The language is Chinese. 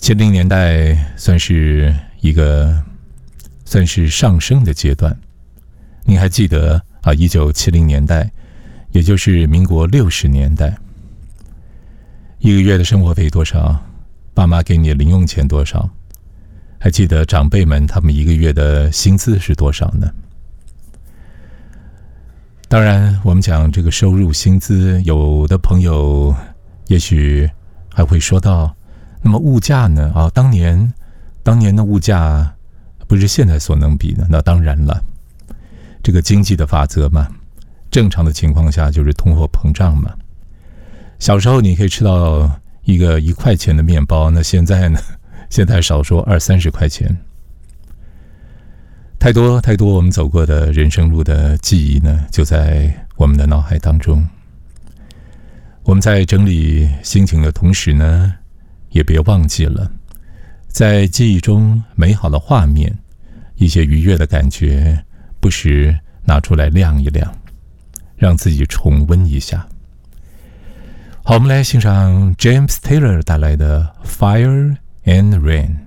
70年代算是上升的阶段。您还记得1970年代，也就是民国60年代，一个月的生活费多少？爸妈给你的零用钱多少？还记得长辈们他们一个月的薪资是多少呢？当然，我们讲这个收入薪资，有的朋友也许还会说到，那么物价呢？当年的物价不是现在所能比的。那当然了，这个经济的法则嘛，正常的情况下就是通货膨胀嘛。小时候你可以吃到一个1块钱的面包，那现在呢？现在少说20-30块钱。太多我们走过的人生路的记忆呢，就在我们的脑海当中。我们在整理心情的同时呢，也别忘记了在记忆中美好的画面，一些愉悦的感觉，不时拿出来亮一亮，让自己重温一下。好，我们来欣赏 James Taylor 带来的 Fire and Rain。